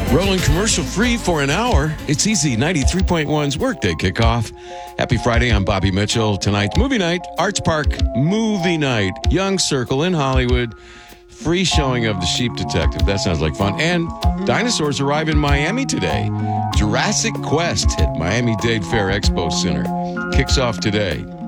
Rolling commercial free for an hour. It's easy. 93.1's Workday Kickoff. Happy Friday. I'm Bobby Mitchell. Tonight's movie night, Arts Park Movie Night, Young Circle in Hollywood. Free showing of The Sheep Detective. That sounds like fun. And dinosaurs arrive in Miami today. Jurassic Quest at Miami-Dade Fair Expo Center. Kicks off today.